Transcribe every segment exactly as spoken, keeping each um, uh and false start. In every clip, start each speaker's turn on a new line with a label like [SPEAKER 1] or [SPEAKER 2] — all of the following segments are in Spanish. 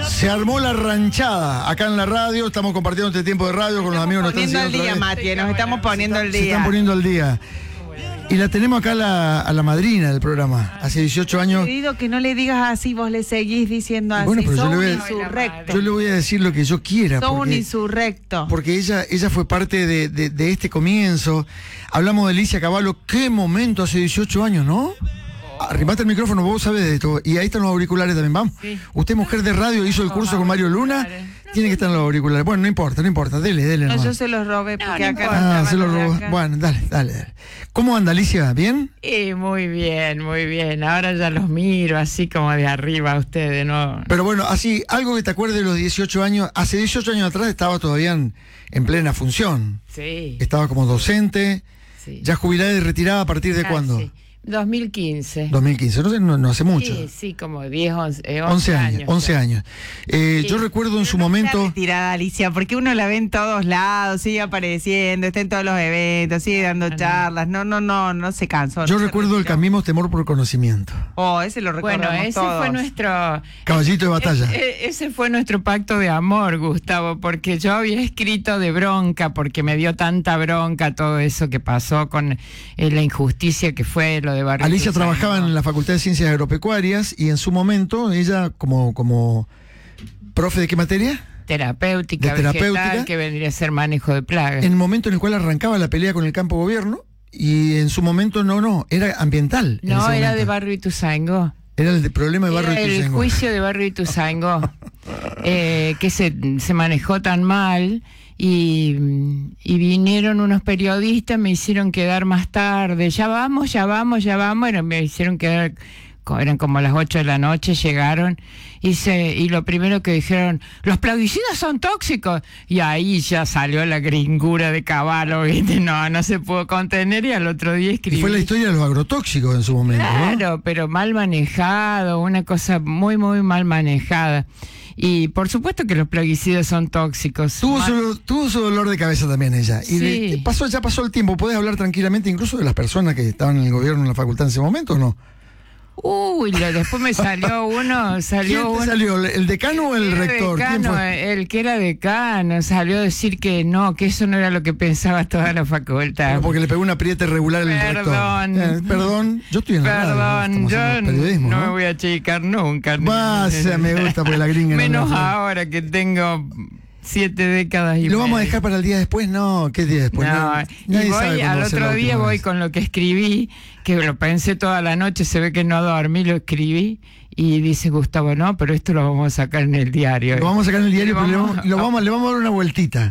[SPEAKER 1] Se armó la ranchada acá en la radio. Estamos compartiendo este tiempo de radio con los amigos.
[SPEAKER 2] Nos estamos poniendo el día, Mati. Nos estamos poniendo el día.
[SPEAKER 1] Se están poniendo el día. Y la tenemos acá a la, a la madrina del programa. Hace dieciocho años.
[SPEAKER 2] Te digo que no le digas así, vos le seguís diciendo así.
[SPEAKER 1] Bueno, pero
[SPEAKER 2] sos
[SPEAKER 1] yo le voy a,
[SPEAKER 2] un insurrecto.
[SPEAKER 1] Yo le voy a decir lo que yo quiera.
[SPEAKER 2] Sos
[SPEAKER 1] porque,
[SPEAKER 2] un insurrecto.
[SPEAKER 1] Porque ella, ella fue parte de, de, de este comienzo. Hablamos de Alicia Cavallo. Qué momento hace dieciocho años, ¿no? Arrimate el micrófono, vos sabés de esto. Y ahí están los auriculares también, vamos. Sí. Usted, mujer de radio, hizo el curso con Mario Luna. Tiene que estar en los auriculares. Bueno, no importa, no importa. Dele, dele.
[SPEAKER 2] No, yo se los robé porque no, no acá
[SPEAKER 1] no Ah, se los robó. Bueno, dale, dale, dale. ¿Cómo anda, Alicia? ¿Bien?
[SPEAKER 3] Sí, muy bien, muy bien. Ahora ya los miro así como de arriba a ustedes, ¿no?
[SPEAKER 1] Pero bueno, así, algo que te acuerdes de los dieciocho años. Hace dieciocho años atrás estaba todavía en, en plena función.
[SPEAKER 3] Sí.
[SPEAKER 1] Estaba como docente. Sí. ¿Ya jubilada y retirada a partir de ah, cuándo?
[SPEAKER 3] Sí. dos mil quince.
[SPEAKER 1] dos mil quince, no, no, no hace mucho.
[SPEAKER 3] Sí, sí, como diez, once, eh,
[SPEAKER 1] once
[SPEAKER 3] años.
[SPEAKER 1] once años. Eh, sí. Yo recuerdo en su
[SPEAKER 2] no
[SPEAKER 1] momento...
[SPEAKER 2] Está retirada, Alicia, porque uno la ve en todos lados, sigue apareciendo, está en todos los eventos, sigue dando no, charlas. No, no, no, no se cansó.
[SPEAKER 1] Yo
[SPEAKER 2] no
[SPEAKER 1] recuerdo el Cambiemos Temor por Conocimiento.
[SPEAKER 2] Oh, ese lo recordamos
[SPEAKER 3] Bueno, ese
[SPEAKER 2] todos.
[SPEAKER 3] fue nuestro...
[SPEAKER 1] Caballito de batalla.
[SPEAKER 3] Ese, ese fue nuestro pacto de amor, Gustavo, porque yo había escrito de bronca, porque me dio tanta bronca todo eso que pasó con eh, la injusticia que fue lo de Barrio
[SPEAKER 1] Alicia trabajaba Trabajaba en la Facultad de Ciencias Agropecuarias y en su momento ella como, como profe de qué materia?
[SPEAKER 3] Terapéutica,
[SPEAKER 1] de terapéutica,
[SPEAKER 3] vegetal, que vendría a ser manejo de plagas.
[SPEAKER 1] En el momento en el cual arrancaba la pelea con el campo gobierno y en su momento no, no, era ambiental.
[SPEAKER 3] No, era momento. de Barrio Ituzaingó.
[SPEAKER 1] Era el de problema de Barrio
[SPEAKER 3] era
[SPEAKER 1] Ituzaingó.
[SPEAKER 3] El juicio de Barrio Ituzaingó, eh, que se, se manejó tan mal. Y, y vinieron unos periodistas, me hicieron quedar más tarde, ya vamos, ya vamos, ya vamos, y me hicieron quedar, eran como las ocho de la noche, llegaron, y, se, y lo primero que dijeron, los plaguicidas son tóxicos, y ahí ya salió la gringura de Cavallo, ¿viste? No, no se pudo contener, y al otro día escribí.
[SPEAKER 1] Y fue la historia de los agrotóxicos en su momento,
[SPEAKER 3] claro, ¿no? Pero mal manejado, una cosa muy, muy mal manejada. Y por supuesto que los plaguicidas son tóxicos.
[SPEAKER 1] Tuvo su, tuvo su dolor de cabeza también ella. Y
[SPEAKER 3] sí.
[SPEAKER 1] de, pasó, ya pasó el tiempo. ¿Podés hablar tranquilamente incluso de las personas que estaban en el gobierno, en la facultad en ese momento o no?
[SPEAKER 3] Uy, lo, después me salió uno, salió
[SPEAKER 1] ¿Quién te
[SPEAKER 3] uno,
[SPEAKER 1] salió? ¿El decano o el, el rector?
[SPEAKER 3] Decano,
[SPEAKER 1] ¿Quién fue?
[SPEAKER 3] El que era decano salió a decir que no, que eso no era lo que pensaba toda la facultad.
[SPEAKER 1] Pero porque le pegó una aprieta irregular al rector.
[SPEAKER 3] Perdón.
[SPEAKER 1] Eh, perdón, yo estoy en la
[SPEAKER 3] Perdón,
[SPEAKER 1] radio,
[SPEAKER 3] yo no,
[SPEAKER 1] ¿no?
[SPEAKER 3] me voy a achicar nunca.
[SPEAKER 1] Vaya, me gusta porque la gringa.
[SPEAKER 3] Menos
[SPEAKER 1] no
[SPEAKER 3] ahora que tengo siete décadas y
[SPEAKER 1] ¿Lo vamos
[SPEAKER 3] media.
[SPEAKER 1] a dejar para el día después? No, ¿qué día después?
[SPEAKER 3] No,
[SPEAKER 1] Nadie,
[SPEAKER 3] y
[SPEAKER 1] nadie
[SPEAKER 3] voy,
[SPEAKER 1] sabe
[SPEAKER 3] al otro día voy vez. Con lo que escribí, que lo pensé toda la noche, se ve que no dormí, lo escribí, y dice Gustavo, no, pero esto lo vamos a sacar en el diario.
[SPEAKER 1] Lo vamos a sacar en el diario, pero le
[SPEAKER 3] vamos,
[SPEAKER 1] vamos, lo vamos, le vamos a dar una vueltita.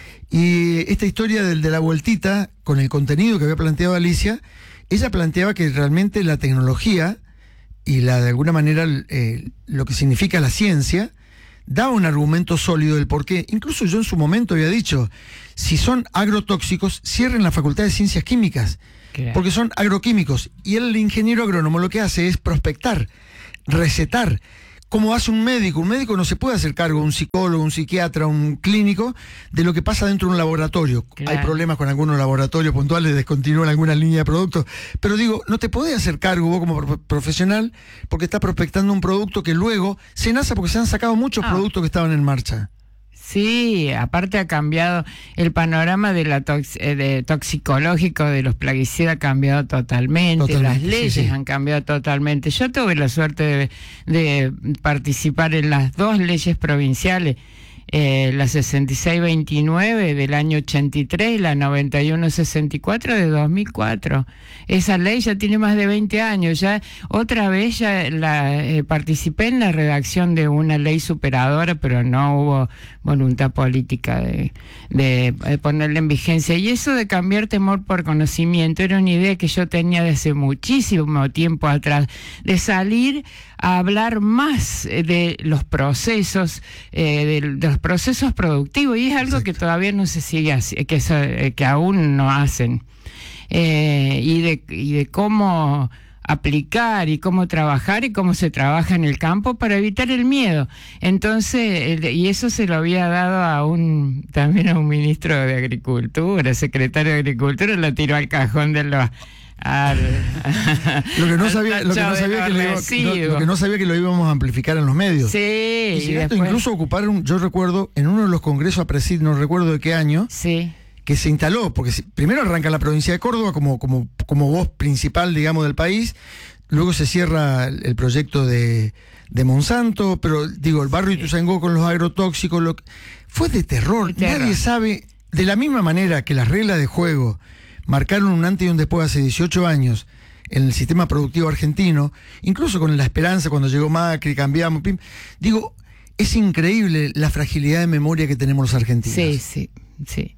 [SPEAKER 1] Y esta historia del, de la vueltita, con el contenido que había planteado Alicia, ella planteaba que realmente la tecnología y la de alguna manera eh, lo que significa la ciencia, daba un argumento sólido del por qué. Incluso yo en su momento había dicho, si son agrotóxicos, cierren la Facultad de Ciencias Químicas, claro. Porque son agroquímicos. Y el ingeniero agrónomo lo que hace es prospectar, recetar, como hace un médico. Un médico no se puede hacer cargo, un psicólogo, un psiquiatra, un clínico, de lo que pasa dentro de un laboratorio. Claro. Hay problemas con algunos laboratorios puntuales, descontinúan alguna línea de productos. Pero digo, no te podés hacer cargo vos como pro profesional porque estás prospectando un producto que luego se nace porque se han sacado muchos ah. productos que estaban en marcha.
[SPEAKER 3] Sí, aparte ha cambiado el panorama de la tox de toxicológico de los plaguicidas, ha cambiado totalmente, totalmente las leyes sí, sí. han cambiado totalmente. Yo tuve la suerte de, de participar en las dos leyes provinciales, eh, la sesenta y seis veintinueve del año ochenta y tres y la noventa y uno sesenta y cuatro de dos mil cuatro. Esa ley ya tiene más de veinte años. Ya otra vez ya la, eh, participé en la redacción de una ley superadora, pero no hubo voluntad política de, de, de ponerla en vigencia. Y eso de cambiar temor por conocimiento era una idea que yo tenía desde muchísimo tiempo atrás, de salir a hablar más de los procesos, eh, de, de los procesos productivos, y es algo Exacto. que todavía no se sigue así, que, que aún no hacen, eh, y, de, y de cómo aplicar y cómo trabajar y cómo se trabaja en el campo para evitar el miedo. Entonces, y eso se lo había dado a un también a un ministro de Agricultura, secretario de Agricultura, lo tiró al cajón de los al,
[SPEAKER 1] lo que no sabía, lo que no sabía que, le, no, lo que no sabía que lo íbamos a amplificar en los medios.
[SPEAKER 3] Sí,
[SPEAKER 1] y
[SPEAKER 3] y después,
[SPEAKER 1] incluso ocupar un, yo recuerdo en uno de los congresos a presidir, no recuerdo de qué año,
[SPEAKER 3] sí,
[SPEAKER 1] que se instaló, porque si, primero arranca la provincia de Córdoba como, como, como voz principal, digamos, del país, luego se cierra el, el proyecto de, de Monsanto, pero digo, el barrio Ituzaingó con los agrotóxicos, lo, fue de terror. de terror. Nadie sabe, de la misma manera que las reglas de juego marcaron un antes y un después hace dieciocho años en el sistema productivo argentino, incluso con la esperanza cuando llegó Macri, cambiamos, pim, digo, es increíble la fragilidad de memoria que tenemos los argentinos.
[SPEAKER 3] Sí, sí. Sí,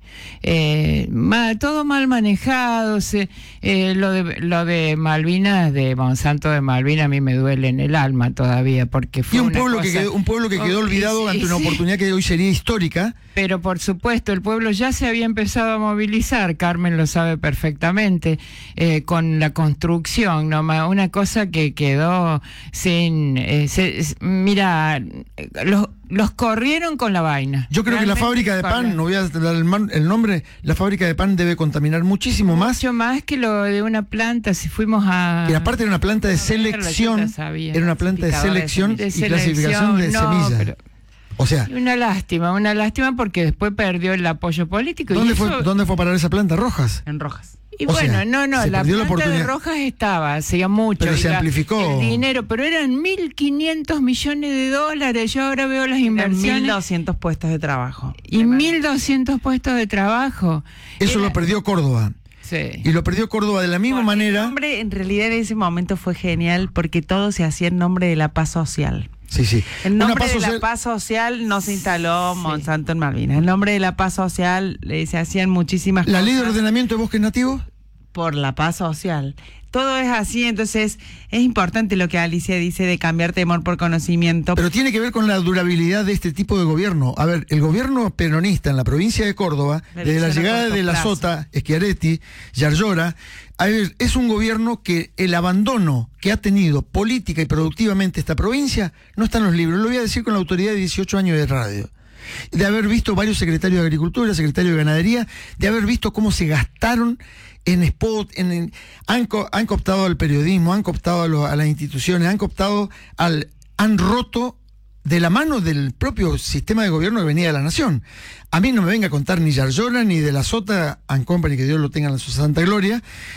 [SPEAKER 3] eh, ma, todo mal manejado. Se, eh, lo de lo de Malvinas, de Monsanto de Malvinas, a mí me duele en el alma todavía, porque fue
[SPEAKER 1] y un
[SPEAKER 3] una
[SPEAKER 1] pueblo
[SPEAKER 3] cosa,
[SPEAKER 1] que quedó, un pueblo que quedó
[SPEAKER 3] oh,
[SPEAKER 1] olvidado
[SPEAKER 3] sí,
[SPEAKER 1] ante una
[SPEAKER 3] sí.
[SPEAKER 1] oportunidad que hoy sería histórica.
[SPEAKER 3] Pero por supuesto, el pueblo ya se había empezado a movilizar, Carmen lo sabe perfectamente, eh, con la construcción, ¿no? Una cosa que quedó sin... Eh, se, mira, los, los corrieron con la vaina.
[SPEAKER 1] Yo creo
[SPEAKER 3] Realmente
[SPEAKER 1] que la fábrica de pan, no voy a dar el, man, el nombre, la fábrica de pan debe contaminar muchísimo más.
[SPEAKER 3] Mucho más que lo de una planta, si fuimos a...
[SPEAKER 1] Que aparte era una planta de selección, era una planta de selección
[SPEAKER 3] de
[SPEAKER 1] y
[SPEAKER 3] selección,
[SPEAKER 1] clasificación de
[SPEAKER 3] no,
[SPEAKER 1] semillas.
[SPEAKER 3] Pero,
[SPEAKER 1] o sea,
[SPEAKER 3] una lástima, una lástima porque después perdió el apoyo político.
[SPEAKER 1] ¿Dónde,
[SPEAKER 3] y
[SPEAKER 1] fue,
[SPEAKER 3] eso,
[SPEAKER 1] ¿Dónde fue a parar esa planta? ¿Rojas?
[SPEAKER 2] En Rojas.
[SPEAKER 3] Y
[SPEAKER 1] o
[SPEAKER 3] bueno,
[SPEAKER 1] sea,
[SPEAKER 3] no, no, la planta de Rojas estaba, hacía mucho.
[SPEAKER 1] Pero se
[SPEAKER 3] la,
[SPEAKER 1] amplificó.
[SPEAKER 3] El dinero, pero eran mil quinientos millones de dólares. Yo ahora veo las inversiones.
[SPEAKER 2] mil doscientos puestos de trabajo.
[SPEAKER 3] Y mil doscientos puestos de trabajo.
[SPEAKER 1] Eso
[SPEAKER 3] Era,
[SPEAKER 1] lo perdió Córdoba.
[SPEAKER 3] Sí.
[SPEAKER 1] Y lo perdió Córdoba de la misma
[SPEAKER 2] Porque
[SPEAKER 1] manera.
[SPEAKER 2] El nombre, en realidad, en ese momento fue genial porque todo se hacía en nombre de la paz social.
[SPEAKER 1] Sí, sí.
[SPEAKER 2] En nombre
[SPEAKER 1] Una paz
[SPEAKER 2] de
[SPEAKER 1] social...
[SPEAKER 2] la paz social no se instaló
[SPEAKER 3] Sí.
[SPEAKER 2] Monsanto en Malvinas. En nombre de la paz social eh, se hacían muchísimas
[SPEAKER 1] ¿La
[SPEAKER 2] cosas.
[SPEAKER 1] ley de ordenamiento de bosques nativos?
[SPEAKER 2] Por la paz social. Todo es así, entonces es importante lo que Alicia dice de cambiar temor por conocimiento.
[SPEAKER 1] Pero tiene que ver con la durabilidad de este tipo de gobierno. A ver, el gobierno peronista en la provincia de Córdoba,
[SPEAKER 2] La
[SPEAKER 1] desde la
[SPEAKER 2] elección a
[SPEAKER 1] llegada
[SPEAKER 2] corto
[SPEAKER 1] de La
[SPEAKER 2] plazo.
[SPEAKER 1] Sota, Schiaretti, Yarlora, a ver, es un gobierno que el abandono que ha tenido política y productivamente esta provincia no está en los libros. Lo voy a decir con la autoridad de dieciocho años de radio. De haber visto varios secretarios de Agricultura, secretarios de Ganadería, de haber visto cómo se gastaron en spot, en, en, han, co, han cooptado al periodismo, han cooptado a, lo, a las instituciones, han cooptado al, han roto de la mano del propio sistema de gobierno que venía de la nación. A mí no me venga a contar ni Yarlora ni de La Sota and Company, que Dios lo tenga en su santa gloria.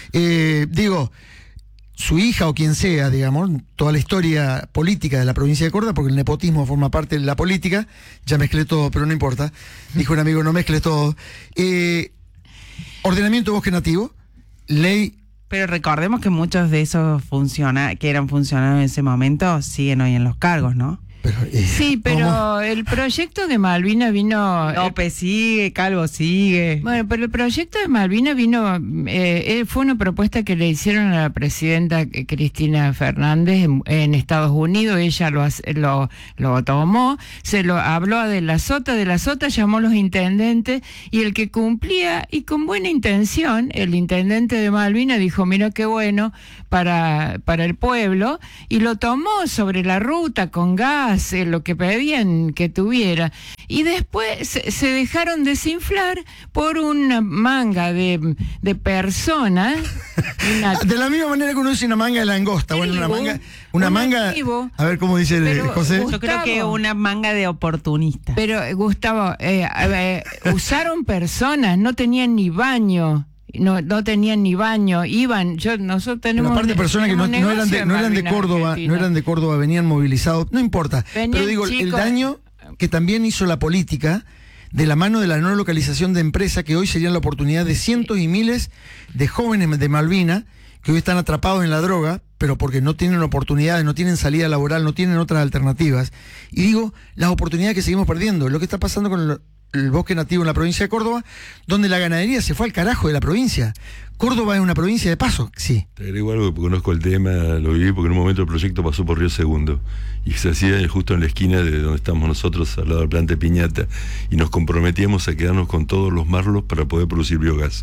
[SPEAKER 1] Eh, digo, su hija o quien sea, digamos, toda la historia política de la provincia de Córdoba, porque el nepotismo forma parte de la política, ya mezclé todo, pero no importa. Dijo un amigo, no mezcles todo. Eh, ordenamiento de bosque nativo, ley...
[SPEAKER 2] Pero recordemos que muchos de esos funciona, que eran funcionarios en ese momento siguen hoy en los cargos, ¿no?
[SPEAKER 1] Pero, eh,
[SPEAKER 3] Sí, pero
[SPEAKER 1] ¿cómo?
[SPEAKER 3] el proyecto de Malvinas vino...
[SPEAKER 2] López sigue, Calvo sigue.
[SPEAKER 3] Bueno, pero el proyecto de Malvinas vino, eh, eh, fue una propuesta que le hicieron a la presidenta Cristina Fernández en, en Estados Unidos. Ella lo, lo, lo tomó, se lo habló a De La Sota, De La Sota llamó a los intendentes y el que cumplía, y con buena intención, el intendente de Malvinas dijo, mira qué bueno para, para el pueblo, y lo tomó sobre la ruta con gas, eh, lo que pedían que tuviera. Y después se, se dejaron desinflar por una manga de, de personas. Una...
[SPEAKER 1] De la misma manera que uno dice una manga de langosta. Bueno, una manga, una
[SPEAKER 3] un
[SPEAKER 1] manga.
[SPEAKER 3] activo.
[SPEAKER 1] A ver cómo dice
[SPEAKER 3] Pero,
[SPEAKER 1] José.
[SPEAKER 2] Yo creo que una manga de oportunistas.
[SPEAKER 3] Pero, Gustavo, eh, eh, usaron personas, no tenían ni baño. No, no tenían ni baño, iban, yo, nosotros tenemos...
[SPEAKER 1] Pero aparte personas que no, no eran de, no eran de Córdoba,
[SPEAKER 3] Argentina.
[SPEAKER 1] no eran de Córdoba, venían movilizados, no importa.
[SPEAKER 3] Venían
[SPEAKER 1] pero digo,
[SPEAKER 3] chicos.
[SPEAKER 1] el daño que también hizo la política de la mano de la no localización de empresa, que hoy serían la oportunidad de cientos y miles de jóvenes de Malvinas que hoy están atrapados en la droga, pero porque no tienen oportunidades, no tienen salida laboral, no tienen otras alternativas. Y digo, las oportunidades que seguimos perdiendo, lo que está pasando con el, el bosque nativo en la provincia de Córdoba, donde la ganadería se fue al carajo de la provincia. Córdoba es una provincia de paso, sí.
[SPEAKER 4] Te agrego algo, porque conozco el tema, lo viví, porque en un momento el proyecto pasó por Río Segundo y se hacía justo en la esquina de donde estamos nosotros, al lado del planta de Piñata, y nos comprometíamos a quedarnos con todos los marlos para poder producir biogás.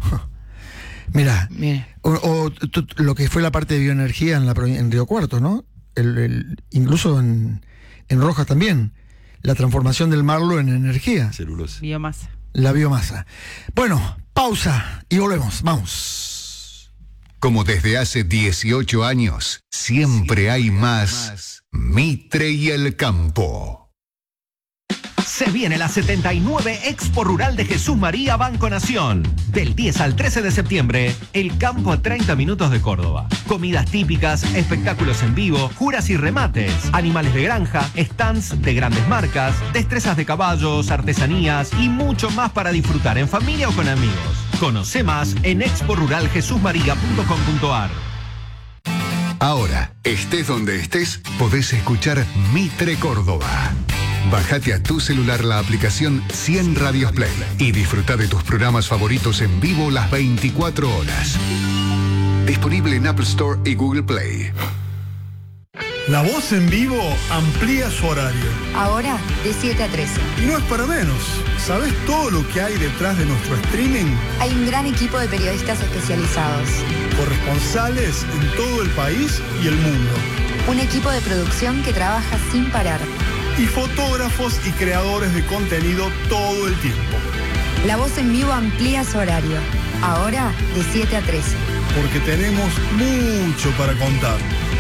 [SPEAKER 1] Mirá,
[SPEAKER 3] Mira.
[SPEAKER 1] o, o t- lo que fue la parte de bioenergía en, la, provin- en Río Cuarto, ¿no? El, el, incluso en, en Rojas también, la transformación del marlo en energía.
[SPEAKER 4] Celulosa.
[SPEAKER 2] Biomasa.
[SPEAKER 1] La biomasa. Bueno, pausa y volvemos. Vamos.
[SPEAKER 5] Como desde hace dieciocho años, siempre hay más Mitre y el campo.
[SPEAKER 6] Se viene la setenta y nueve Expo Rural de Jesús María Banco Nación. Del diez al trece de septiembre, el campo a treinta minutos de Córdoba. Comidas típicas, espectáculos en vivo, juras y remates, animales de granja, stands de grandes marcas, destrezas de caballos, artesanías y mucho más para disfrutar en familia o con amigos. Conoce más en expo rural jesús maría punto com punto a r.
[SPEAKER 5] Ahora, estés donde estés, podés escuchar Mitre Córdoba. Bájate a tu celular la aplicación cien Radios Play y disfruta de tus programas favoritos en vivo las veinticuatro horas. Disponible en Apple Store y Google Play.
[SPEAKER 7] La Voz en Vivo amplía su horario.
[SPEAKER 8] Ahora de siete a trece.
[SPEAKER 7] Y no es para menos. ¿Sabes todo lo que hay detrás de nuestro streaming?
[SPEAKER 8] Hay un gran equipo de periodistas especializados.
[SPEAKER 7] Corresponsales en todo el país y el mundo.
[SPEAKER 8] Un equipo de producción que trabaja sin parar.
[SPEAKER 7] Y fotógrafos y creadores de contenido todo el tiempo.
[SPEAKER 8] La Voz en Vivo amplía su horario. Ahora de siete a trece.
[SPEAKER 7] Porque tenemos mucho para contar.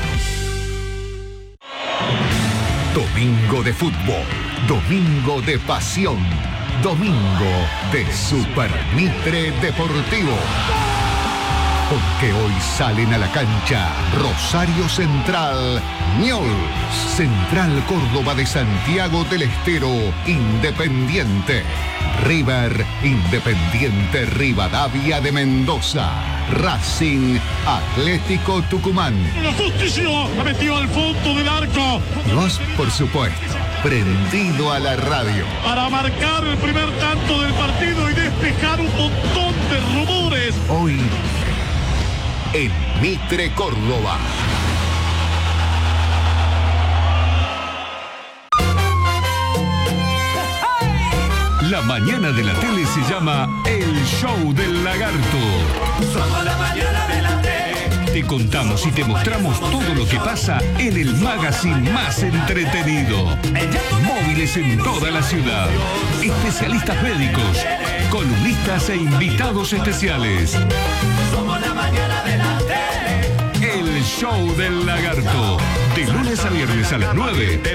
[SPEAKER 5] Domingo de fútbol, domingo de pasión, domingo de Super Mitre Deportivo. Porque hoy salen a la cancha Rosario Central, Newell's, Central Córdoba de Santiago del Estero, Independiente, River, Independiente Rivadavia de Mendoza, Racing, Atlético Tucumán.
[SPEAKER 9] La justicia ha metido al fondo del arco.
[SPEAKER 5] Y vos, por supuesto, prendido a la radio.
[SPEAKER 9] Para marcar el primer tanto del partido y despejar un montón de rumores.
[SPEAKER 5] Hoy, en Mitre Córdoba.
[SPEAKER 10] La mañana de la tele se llama El Show del Lagarto.
[SPEAKER 11] Somos la mañana de la tele.
[SPEAKER 10] Te contamos y te mostramos todo lo que pasa en el magazine más entretenido. Móviles en toda la ciudad. Especialistas médicos, columnistas e invitados especiales.
[SPEAKER 11] Somos la mañana de la tele.
[SPEAKER 10] El Show del Lagarto. De lunes a viernes a las nueve.